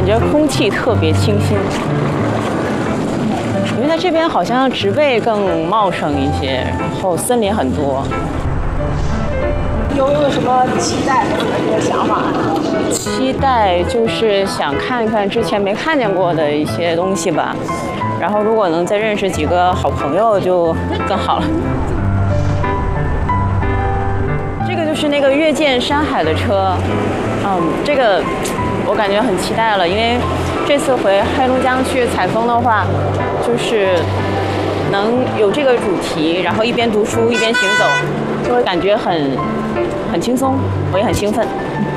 觉空气特别清新。因为在这边好像植被更茂盛一些，然后森林很多。 有什么期待或者一些想法？ 期待就是想看看之前没看见过的一些东西吧，然后如果能再认识几个好朋友就更好了。这个就是那个越见山海的车，这个我感觉很期待了，因为这次回黑龙江去采风的话，就是能有这个主题，然后一边读书一边行走，就会感觉很轻松，我也很兴奋。